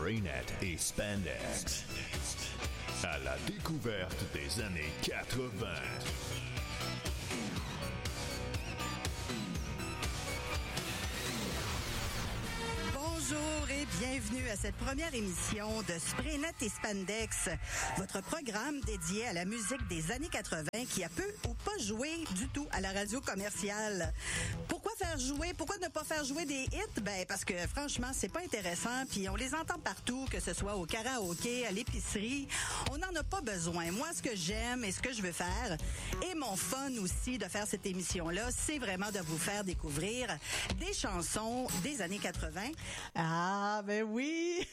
Spraynet et Spandex. À la découverte des années 80. Bonjour et bienvenue à cette première émission de Spraynet et Spandex, votre programme dédié à la musique des années 80 qui a peu ou pas joué du tout à la radio commerciale. Pourquoi ne pas faire jouer des hits? Ben, parce que franchement, c'est pas intéressant, puis on les entend partout, que ce soit au karaoké, à l'épicerie. On n'en a pas besoin. Moi, ce que j'aime et ce que je veux faire, et mon fun aussi de faire cette émission-là, c'est vraiment de vous faire découvrir des chansons des années 80. Ah, ben oui!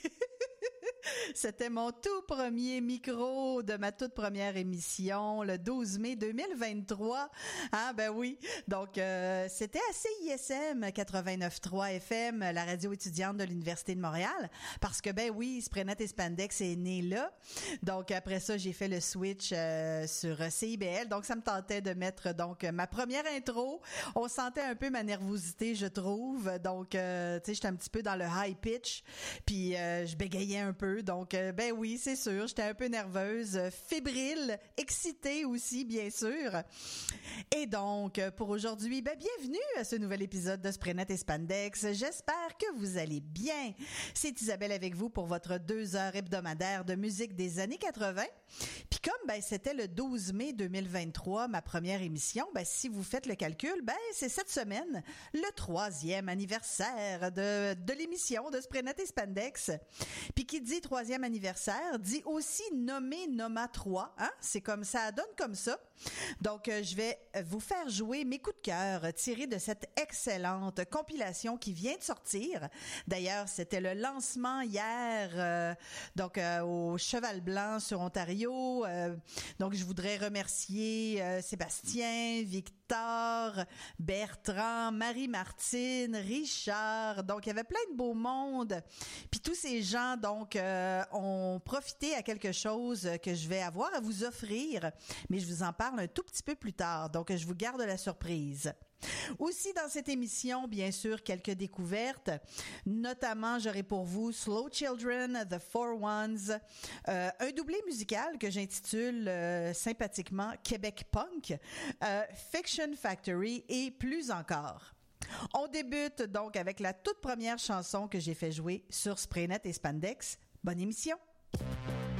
C'était mon tout premier micro de ma toute première émission, le 12 mai 2023. Ah, ben oui. Donc, c'était à CISM 89.3 FM, la radio étudiante de l'Université de Montréal. Parce que, ben oui, Spraynet et Spandex est né là. Donc, après ça, j'ai fait le switch sur CIBL. Donc, ça me tentait de mettre donc ma première intro. On sentait un peu ma nervosité, je trouve. Donc, tu sais, j'étais un petit peu dans le high pitch. Puis, je bégayais un peu. Donc, ben oui, c'est sûr, j'étais un peu nerveuse, fébrile, excitée aussi, bien sûr. Et donc, pour aujourd'hui, ben bienvenue à ce nouvel épisode de Spraynet et Spandex. J'espère que vous allez bien. C'est Isabelle avec vous pour votre 2 heures hebdomadaire de musique des années 80. Puis comme ben c'était le 12 mai 2023, ma première émission, ben si vous faites le calcul, ben c'est cette semaine le 3e anniversaire de l'émission de Spraynet et Spandex. Puis qui dit 3e anniversaire dit aussi nommer Noma 3, hein? C'est comme ça donne comme ça. Donc je vais vous faire jouer mes coups de cœur tirés de cette excellente compilation qui vient de sortir. D'ailleurs, c'était le lancement hier au Cheval Blanc sur Ontario. Donc je voudrais remercier Sébastien, Victor, Bertrand, Marie-Martine, Richard. Donc il y avait plein de beau monde. Puis tous ces gens donc ont profité à quelque chose que je vais avoir à vous offrir, mais je vous en parle un tout petit peu plus tard. Donc je vous garde la surprise. Aussi dans cette émission, bien sûr, quelques découvertes. Notamment, j'aurai pour vous Slow Children, The Four Ones, un doublé musical que j'intitule sympathiquement Québec Punk, Fiction Factory et plus encore. On débute donc avec la toute première chanson que j'ai fait jouer sur Spraynet et Spandex. Bonne émission!